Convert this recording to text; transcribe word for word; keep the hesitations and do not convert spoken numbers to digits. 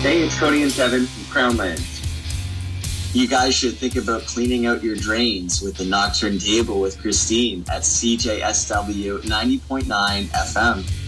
Hey, it's Cody and Kevin from Crownlands. You guys should think about cleaning out your drains with the Nocturne Table with Christine at C J S W ninety point nine F M.